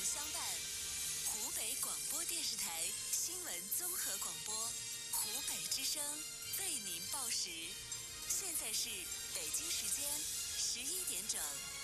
相伴，湖北广播电视台新闻综合广播，湖北之声为您报时。现在是北京时间11点整。